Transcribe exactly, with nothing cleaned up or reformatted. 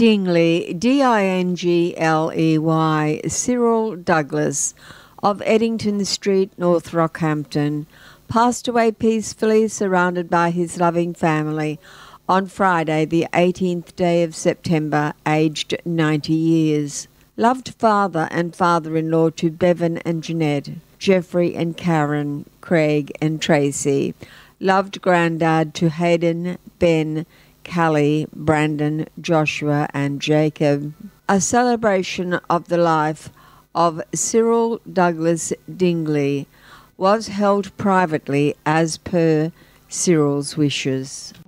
Dingley, D I N G L E Y, Cyril Douglas of Eddington Street, North Rockhampton, passed away peacefully surrounded by his loving family on Friday, the eighteenth day of September, aged ninety years. Loved father and father-in-law to Bevan and Jeanette, Jeffrey and Karen, Craig and Tracy. Loved granddad to Hayden, Ben, Callie, Brandon, Joshua and Jacob. A celebration of the life of Cyril Douglas Dingley was held privately as per Cyril's wishes.